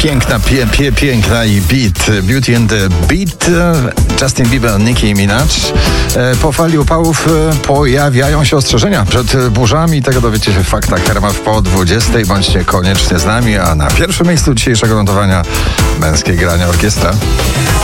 Piękna, piękna i beat. Beauty and the Beat. Justin Bieber, Nicki Minaj. Po fali upałów pojawiają się ostrzeżenia przed burzami. Tego dowiecie się w Faktach RMF po 20. Bądźcie koniecznie z nami, a na pierwszym miejscu dzisiejszego notowania męskie granie orkiestra.